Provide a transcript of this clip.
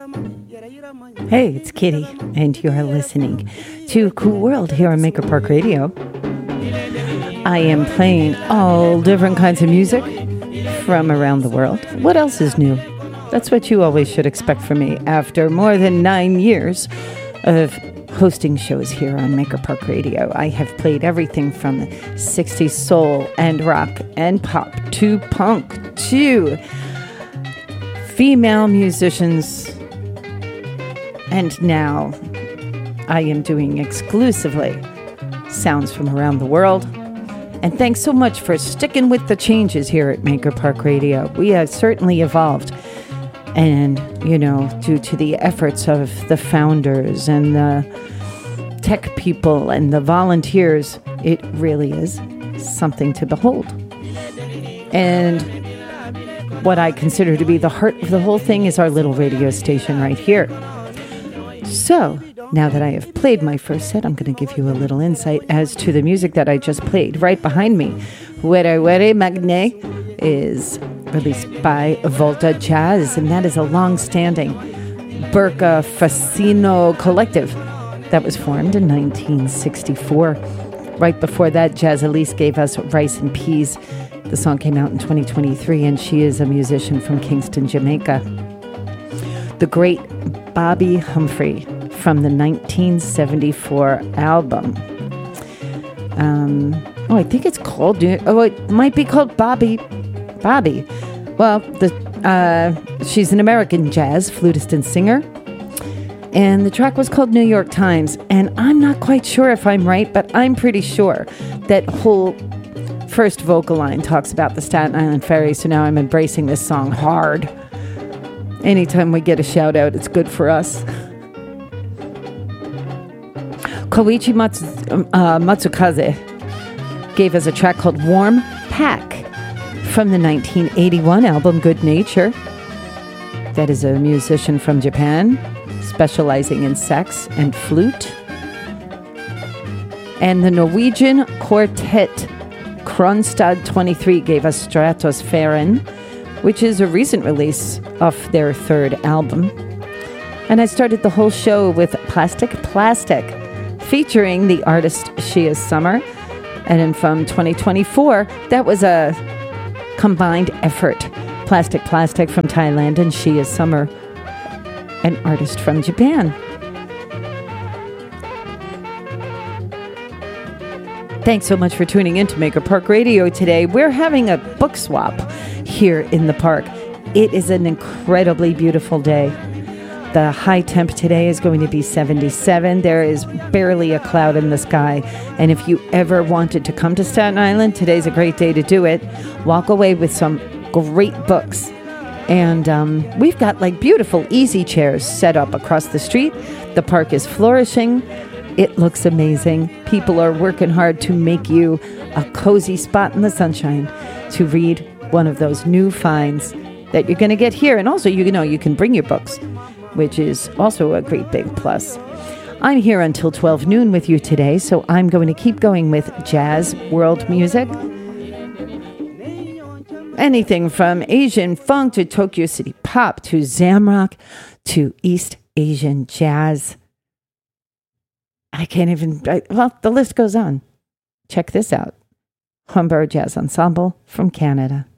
Hey, it's Kitty, and you're listening to Cool World here on Maker Park Radio. I am playing all different kinds of music from around the world. What else is new? That's what you always should expect from me after more than 9 years of hosting shows here on Maker Park Radio. I have played everything from 60s soul and rock and pop to punk to female musicians. And now I am doing exclusively sounds from around the world. And thanks so much for sticking with the changes here at Maker Park Radio. We have certainly evolved. And, you know, due to the efforts of the founders and the tech people and the volunteers, it really is something to behold. And what I consider to be the heart of the whole thing is our little radio station right here. So, now that I have played my first set, I'm going to give you a little insight as to the music that I just played. Right behind me, Were Were Magne is released by Volta Jazz, and that is a long-standing Burka Fascino collective that was formed in 1964. Right before that, Jazz Elise gave us Rice and Peas. The song came out in 2023, and she is a musician from Kingston, Jamaica. The great Bobby Humphrey from the 1974 album. I think it's called... it might be called Bobby. Well, she's an American jazz flutist and singer. And the track was called New York Times. And I'm not quite sure if I'm right, but I'm pretty sure that whole first vocal line talks about the Staten Island Ferry. So now I'm embracing this song hard. Anytime we get a shout out, it's good for us. Koichi Matsukaze gave us a track called Warm Pack from the 1981 album Good Nature. That is a musician from Japan, specializing in sax and flute. And the Norwegian quartet Kronstad 23 gave us Stratosfæren, which is a recent release of their third album. And I started the whole show with Plastic, featuring the artist Shia Summer. And then from 2024, that was a combined effort. Plastic from Thailand and Shia Summer, an artist from Japan. Thanks so much for tuning in to Maker Park Radio today. We're having a book swap here in the park. It is an incredibly beautiful day. The high temp today is going to be 77. There is barely a cloud in the sky. And if you ever wanted to come to Staten Island, today's a great day to do it. Walk away with some great books. And we've got like beautiful easy chairs set up across the street. The park is flourishing. It looks amazing. People are working hard to make you a cozy spot in the sunshine to read one of those new finds that you're going to get here. And also, you can bring your books, which is also a great big plus. I'm here until 12 noon with you today, so I'm going to keep going with jazz world music. Anything from Asian funk to Tokyo City pop to Zamrock to East Asian jazz. The list goes on. Check this out. Humber Jazz Ensemble from Canada.